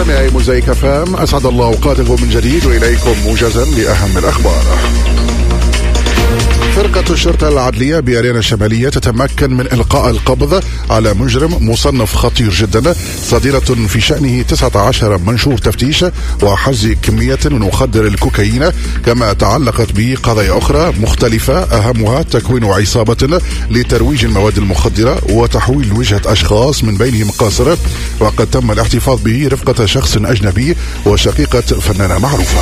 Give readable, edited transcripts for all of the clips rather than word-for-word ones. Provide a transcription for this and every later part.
مستمعي موزايك فام، أسعد الله أوقاتكم من جديد وإليكم موجزا لأهم الأخبار. فرقة الشرطة العدلية بأريانا الشمالية تتمكن من إلقاء القبض على مجرم مصنف خطير جدا صادرة في شأنه 19 منشور تفتيش وحجز كمية من مخدر الكوكايين، كما تعلقت به قضايا أخرى مختلفة أهمها تكوين عصابة لترويج المواد المخدرة وتحويل وجهة أشخاص من بينهم قاصرة، وقد تم الاحتفاظ به رفقة شخص أجنبي وشقيقة فنانة معروفة.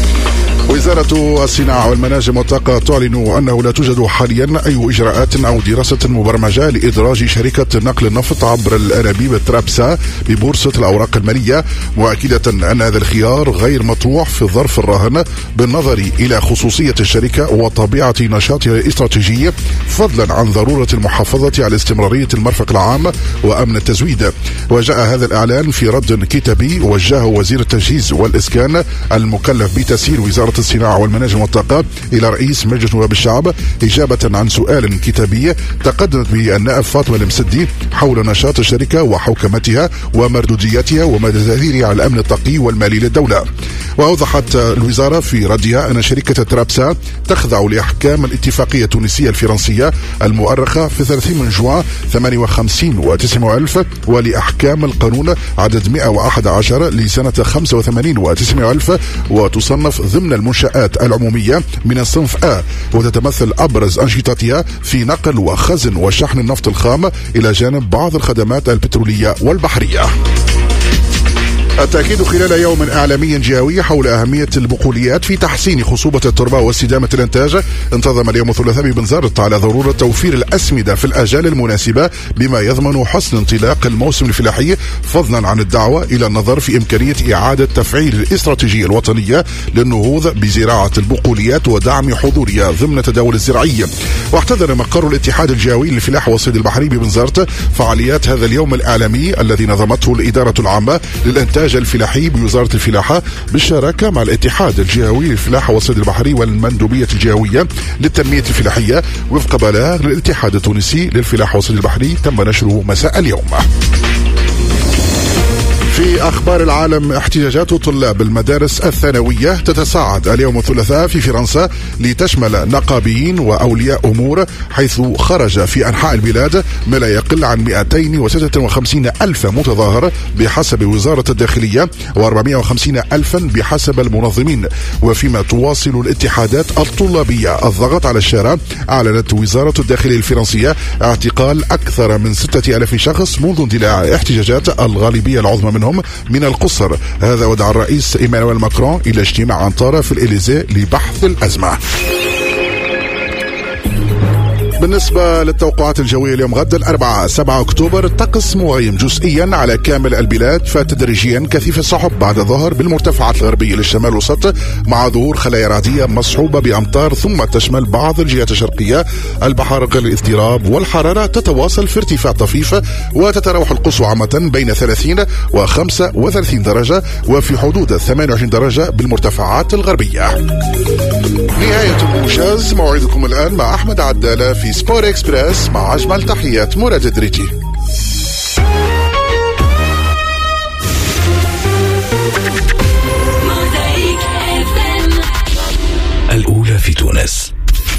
وزارة الصناعة والمناجم والطاقة تعلن أنه لا توجد حاليا أي إجراءات أو دراسة مبرمجة لإدراج شركة نقل النفط عبر الأنابيب ترابسا ببورصة الأوراق المالية، مؤكدة أن هذا الخيار غير مطروح في الظرف الراهن بالنظر إلى خصوصية الشركة وطبيعة نشاطها الاستراتيجي، فضلا عن ضرورة المحافظة على استمرارية المرفق العام وأمن التزويد. وجاء هذا الإعلان في رد كتابي وجهه وزير التجهيز والإسكان المكلف بتسيير وزارة الصناعة والمناجم والطاقة إلى رئيس مجلس نواب الشعب، إجابة عن سؤال كتابي تقدمت به النائب فاطمة المسدي حول نشاط الشركة وحوكمتها ومردوديتها ومدى تأثيرها على الأمن الطاقي والمالي للدولة. وأوضحت الوزارة في ردها أن شركة ترابسا تخضع لأحكام الاتفاقية التونسية الفرنسية المؤرخة في 30 من جوان 58 و900,000 ولأحكام القانون عدد 111 لسنة 85 و900,000، وتصنف ضمن المنشآت العمومية من الصنف A، وتتمثل أبرز أنشطتها في نقل وخزن وشحن النفط الخام إلى جانب بعض الخدمات البترولية والبحرية. التأكيد خلال يوم إعلامي جهوي حول أهمية البقوليات في تحسين خصوبة التربة واستدامة الإنتاج، انتظم اليوم الثلاثاء ببنزرت على ضرورة توفير الأسمدة في الآجال المناسبة بما يضمن حسن انطلاق الموسم الفلاحي، فضلا عن الدعوة إلى النظر في إمكانية إعادة تفعيل الاستراتيجية الوطنية للنهوض بزراعة البقوليات ودعم حضورها ضمن التداول الزراعي. واحتضن مقر الاتحاد الجهوي للفلاحة والصيد البحري ببنزرت فعاليات هذا اليوم الإعلامي الذي نظمته الإدارة العامة للإنتاج الفلاحي بوزارة الفلاحة بالشراكة مع الاتحاد الجهوي للفلاحة والصيد البحري والمندوبية الجهوية للتنمية الفلاحية وفق بلاغ للاتحاد التونسي للفلاحة والصيد البحري تم نشره مساء اليوم. في أخبار العالم، احتجاجات طلاب المدارس الثانوية تتصاعد اليوم الثلاثاء في فرنسا لتشمل نقابيين وأولياء أمور، حيث خرج في أنحاء البلاد ما لا يقل عن 256 ألف متظاهر بحسب وزارة الداخلية و450 ألفا بحسب المنظمين. وفيما تواصل الاتحادات الطلابية الضغط على الشارع، أعلنت وزارة الداخلية الفرنسية اعتقال أكثر من 6,000 شخص منذ اندلاع احتجاجات الغالبية العظمى منهم من القصر. هذا ودعا الرئيس إيمانويل ماكرون إلى اجتماع أنطارا في الإليزيه لبحث الأزمة. بالنسبة للتوقعات الجوية اليوم غد الأربعاء 7 أكتوبر، الطقس مغيم جزئيا على كامل البلاد، فتدريجيا كثيف السحب بعد الظهر بالمرتفعات الغربية للشمال الوسط مع ظهور خلايا رعدية مصحوبة بأمطار، ثم تشمل بعض الجهات الشرقية البحارق للاضطراب، والحرارة تتواصل في ارتفاع طفيف، وتتراوح القصوى عامة بين 30 و 35 درجة وفي حدود 28 درجة بالمرتفعات الغربية. نهاية الموجز، موعدكم الآن مع أحمد عدالة في سبور إكسبريس مع أجمل تحيات مراد دريتي. الأولى في تونس.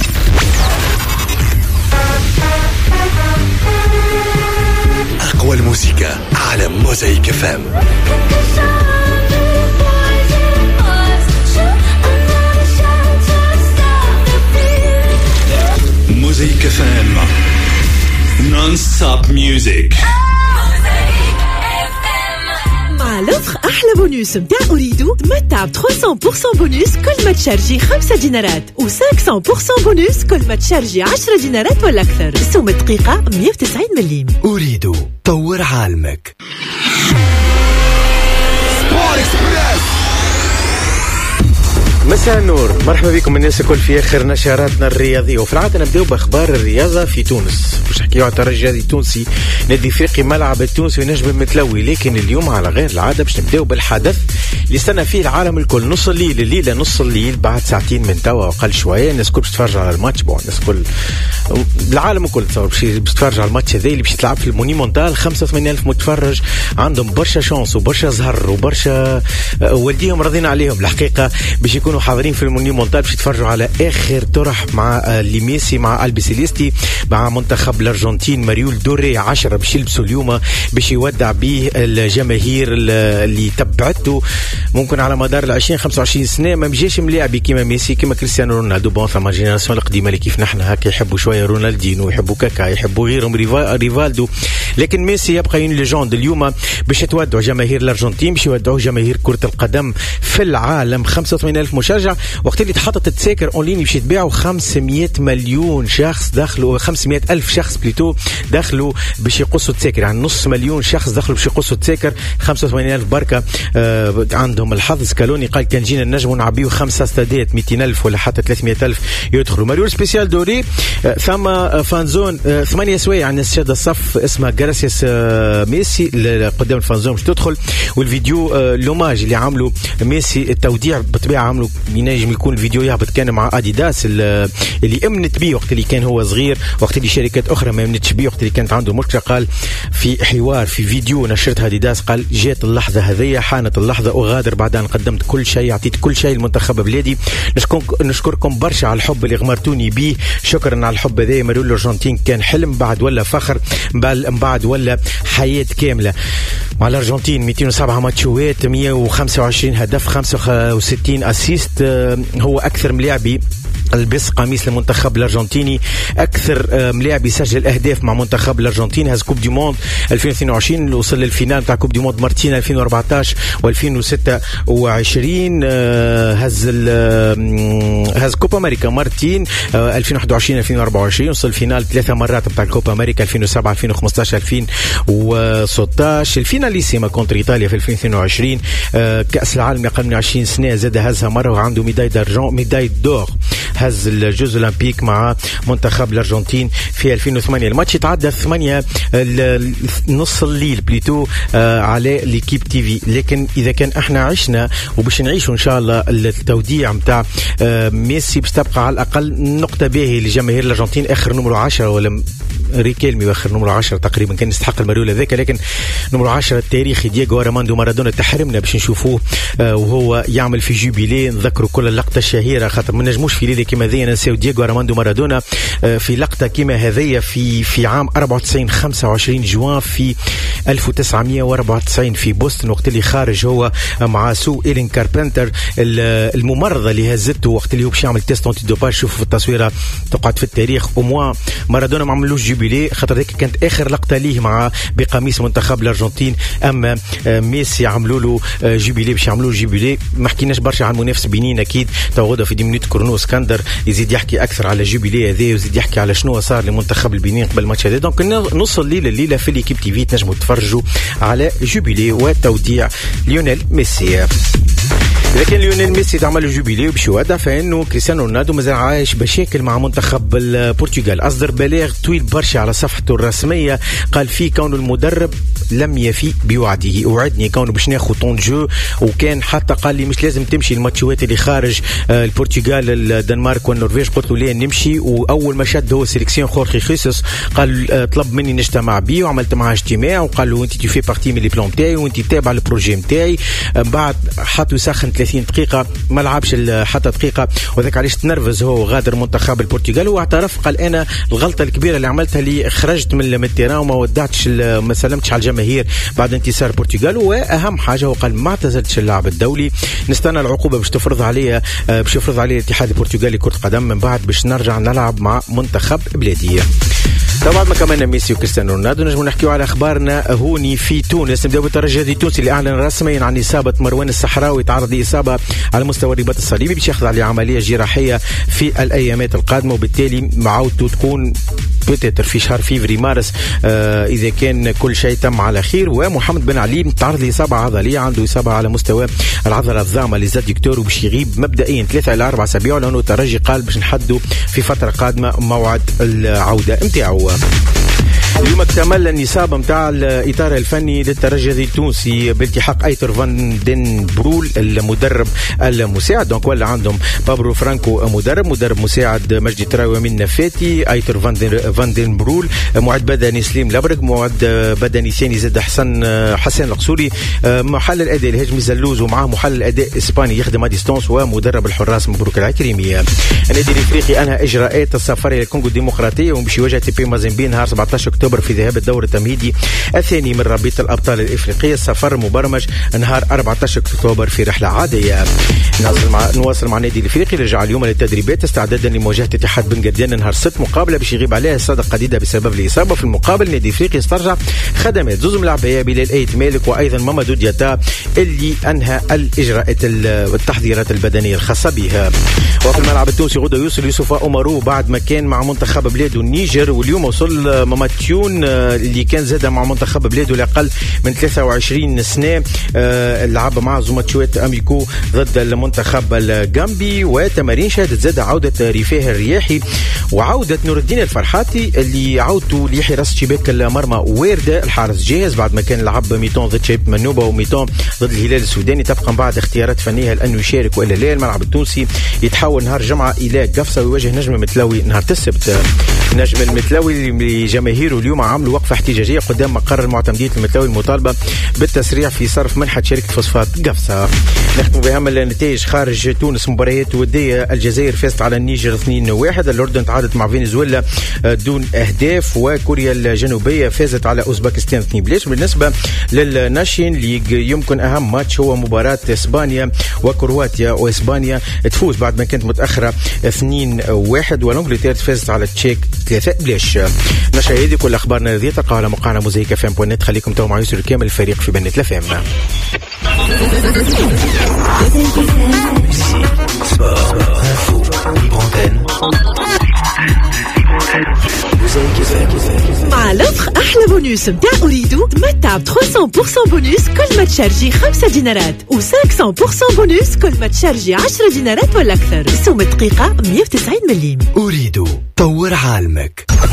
أقوى الموسيقى على موزايك فام. موزايك فام non-stop music. مع لوفر أحلى بونوس متاع أريدو، تمتع ب 300% بونوس كل ما تشارجي 5 دينارات و 500% بونوس كل ما تشارجي 10 دينارات ولا أكثر. سوم الدقيقة 190 مليم. أريدو، طور عالمك. مساء النور، مرحبا بكم الناس الكل في اخر نشراتنا الرياضيه. وفي العاده نبداو باخبار الرياضه في تونس. باش نحكيو على الترجي التونسي، نادي افريقي ملعب التونسي ونجم المتلوي. لكن اليوم على غير العاده باش نبداو بالحدث اللي استنى فيه العالم الكل. نص الليل الليله، نص الليل بعد ساعتين من توا وقل شويه، الناس الكل باش تتفرج على الماتش. الناس الكل العالم الكل باش تتفرج على الماتش هذا اللي باش يتلعب في المونيمونتال. 85,000 متفرج، عندهم برشا شانس وبرشا زهر وبرشا والديهم راضين عليهم الحقيقه باش يكونوا حاضرين في المونيمونتال باش يتفرجوا على اخر طرح مع ليميسي مع البيسيليستي مع منتخب الارجنتين. ماريول دوري 10 باش يلبسوا اليوم باش يودع به الجماهير اللي تبعته ممكن على مدار 20-25 سنه. ما مجاش ملاعبي كيما ميسي كيما كريستيانو رونالدو. بون ثما جينيراسيون القديمه اللي كيف نحن هكا يحبوا شويه رونالدينو، يحبوا كاكا، يحبوا غيرهم ريفالدو. لكن ميسي يبقى ليجوند. اليوم باش يتودعوا جماهير الارجنتين، باش يودعوا جماهير كره القدم في العالم. 85,000 مشجع. وقت اللي تحطت التذاكر اونلاين باش يتباعوا 500 مليون شخص دخلوا، 500,000 شخص بليتو دخلوا باش يقصوا التذاكر. يعني نص مليون شخص دخلوا باش يقصوا التذاكر. 85,000 بركه. عندهم الحظ. سكالوني قال كان جينا نجموا نعبيو 5 استادات 200,000 ولا حتى 300,000 يدخلوا. ماريول سبيسيال دوري ثم فانزون 8 سوايع عن السادة الصف اسمها جراسيس ميسي قدام الفانزون باش تدخل. والفيديو لوماج اللي عملوا ميسي التوديع بطبيعه عملوا ينجم يكون الفيديو يهبط كان مع اديداس اللي امنت بيه وقت اللي كان هو صغير، وقت اللي شركات اخرى ما امنتش بيه، وقت اللي كانت عنده مشكله. قال في حوار في فيديو نشرتها اديداس، قال جات اللحظه هذيا، حانت اللحظه، اغادر بعد ان قدمت كل شيء، اعطيت كل شيء للمنتخب بلادي. نشكركم برشا على الحب اللي غمرتوني بيه. شكرا على الحب هذا. ماريول الارجنتين كان حلم بعد ولا فخر، بل بعد ولا حياه كامله. مع الارجنتين 207 ماتشات، 125 هدف، 65 اسيست. هو اكثر ملاعبي البس قميص المنتخب الارجنتيني، اكثر ملاعب يسجل اهداف مع منتخب الارجنتين. هز كوب دي موند 2022، وصل للفينال تاع كوب دي موند مرتين 2014 و2026. هز كوبا امريكا مرتين 2021 2024، وصل الفينال 3 مرات بتاع كوبا امريكا 2007 2015 2016. الفيناليسيما كونتر ايطاليا في 2022. كاس العالم قبل من 20 سنه زاد هزها مره وعنده ميداي دارجون ميداي دور. هز الجوز اولمبيك مع منتخب الارجنتين في 2008. الماتش يتعدى 8 نص الليل بليتو على ليكيب تي في. لكن اذا كان احنا عشنا وباش نعيشوا ان شاء الله التوديع نتاع ميسي باش تبقى على الاقل نقطه باهيه لجماهير الارجنتين. اخر نمرو 10 ولا ريكيلمي واخر نمرو 10 تقريبا كان يستحق المريول هذاك، لكن نمرو 10 التاريخي دييغو أرماندو مارادونا تحرمنا باش نشوفوه وهو يعمل في جوبيلي. نذكروا كل اللقطه الشهيره خاطر ما نجموش في ليله كيما ذي ننساو دييغو أرماندو مارادونا في لقطه كيما هذيا في عام 94 25 جوان في 1994 في بوسطن، وقت اللي خارج هو مع سو إيلين كاربنتر الممرضه اللي هزته وقت اللي هو باش يعمل تيست انتي دوباج. شوفوا في التصويره تقعد في التاريخ. وموا مارادونا ما عملوش جوبيلي خاطر ذيك كانت اخر لقطه ليه مع بقميص منتخب الارجنتين. اما ميسي عملوا له جوبيلي باش يعملوا جوبيلي. ما حكيناش برشا على المنافس بنين اكيد تواجد في ديمنيت كورنو اسكندر يزيد يحكي اكثر على جوبيلي هذا ويزيد يحكي على شنو صار لمنتخب البنين قبل الماتش هذا. دونك نص الليله في ليكيب تي في تنجموا تفرجوا على جوبيلي وتوديع ليونيل ميسي. إذا كان ليونيل ميسي تعمل جوبيلي وباش يودع، فإنه كريستيانو رونالدو مازال عايش مشاكل مع منتخب البرتغال. أصدر بلاغ طويل برشا على صفحته الرسمية قال فيه كونه المدرب لم يفي بوعده. وعدني كونه باش ناخذ طون جو، وكان حتى قال لي مش لازم تمشي الماتشات اللي خارج البرتغال الدنمارك والنرويج. قلت له ليه نمشي. وأول ما شد هو سيليكسيون خورخي خيسوس قال طلب مني نجتمع بيه وعملت معاه اجتماع وقال له انت تفي بارتي من لي بلان تاعي وانت تابع البروجي نتاعي. بعد حطوا يسخن 30 دقيقة ما لعبش حتى دقيقة، وذاك علاش تنرفز هو غادر منتخب البرتغال. واعترف قال أنا الغلطة الكبيرة اللي عملتها اللي خرجت من التيران وما ودعتش ما سلمتش على الجماهير بعد انتصار البرتغال. وأهم حاجة هو قال ما اعتزلتش اللعب الدولي، نستنى العقوبة باش تفرض عليها باش يفرض عليه الاتحاد البرتغالي كرة قدم من بعد باش نرجع نلعب مع منتخب بلادي. بعد ما كملنا ميسي وكريستيانو رونالدو نجم نحكيو على اخبارنا هوني في تونس. نبداو بالترجي التونسي اللي اعلن رسميا عن اصابه مروان الصحراوي، تعرض لاصابه على مستوى الرباط الصليبي، باش يخضع لعمليه جراحيه في الايامات القادمه، وبالتالي معاودته تكون بتتر في شهر فيفري مارس اذا كان كل شيء تم على خير. ومحمد بن علي تعرض لاصابه عضليه، عنده اصابه على مستوى العضله الضامه لزاد دكتور، وباش يغيب مبدئيا 3 إلى 4 أسابيع، لانه الترجي قال باش نحدوا في فتره قادمه موعد العوده نتاعو. اليوم اكتمل النصاب نتاع الاطار الفني للترجي التونسي بالتحاق ايتر فان دين برول المدرب المساعد. دونك ولا عندهم بابرو فرانكو مدرب مساعد مجدي تراوي من نفاتي، ايتر فان دين برول معد بدني سليم لبرق، معد بدني ثاني زاد حسن القصوري، محلل الاداء الهجمي زلوز، ومعاه محلل الاداء اسباني يخدم ديستونس، ومدرب الحراس مبروك العكريمي. النادي الافريقي انهى اجراءات السفر الى الكونغو الديمقراطيه وباش يواجه تي بي مازيمبي نهار 17 اكتوبر في ذهاب الدور التمهيدي الثاني من رابطة الأبطال الإفريقية. السفر مبرمج نهار 14 أكتوبر في رحلة عادية. نواصل مع النادي الإفريقي، رجع اليوم للتدريبات استعدادا لمواجهة اتحاد بن قردان نهار 6 مقابلة باش يغيب عليها صادق قديدة بسبب الإصابة. في المقابل النادي الإفريقي استرجع خدمات زوز ملاعبية بلال أيت مالك وأيضا مامادو دياتا اللي أنهى الإجراءات التحضيرات البدنية الخاصة بها. وفي الملعب التونسي غدا يوصل يوسف أومارو بعد ما كان مع منتخب بلاده النيجر، واليوم وصل ماماتيون اللي كان زاد مع منتخب بلاده لأقل من 23 سنة، لعب مع زوماتشوات أميكو ضد المنتخب الجامبي. وتمارين شهدت زاد عودة رفاه الرياحي وعودة نور الدين الفرحاتي اللي عودته لحراسة شباك المرمى ويردة. الحارس جاهز بعد ما كان لعب ميتون ضد شايب منوبة وميتون ضد الهلال السوداني، تبقى من بعد اختيارات فنية لأنه يشارك وإلا لا. الملعب التونسي يتحول نهار جمعة إلى قفصة ويواجه نجم المتلوي نهار السبت. نجم المتلوي لجماهيره اليوم عملوا وقفة احتجاجية قدام مقر المعتمدية المتلوي المطالبة بالتسريع في صرف منحة شركة فوسفات قفصة. نختم بهم النتائج خارج تونس. مباريات ودية، الجزائر فازت على النيجر 2-1، الأردن تعادلت مع فنزويلا دون أهداف، وكوريا الجنوبية فازت على أوزباكستان 2-0. بالنسبة للناشين ليج يمكن أهم ماتش هو مباراة إسبانيا وكرواتيا، وإسبانيا تفوز بعد ما كانت متأخرة 2-1، والإنجلترا فازت على التشيك 3-0. نشاهدي كل أخبارنا الذي تلقاها على موقعنا موزايك FM.net. خليكم تو مع يوسف الكامل الفريق في بنت لفام. مع لوفر أحلى بونوس متاع أريدو، تمتع ب 300% بونوس كل ما تشارجي 5 دينارات و 500% بونوس كل ما تشارجي 10 دينارات ولا أكثر. سوم الدقيقة 190 مليم. أريدو طور عالمك.